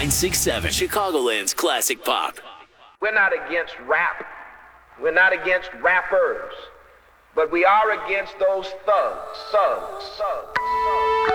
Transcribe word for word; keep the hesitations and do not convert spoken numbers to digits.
nine six seven, Chicagoland's classic pop. We're not against rap. We're not against rappers. But we are against those thugs, thugs, thugs, thugs.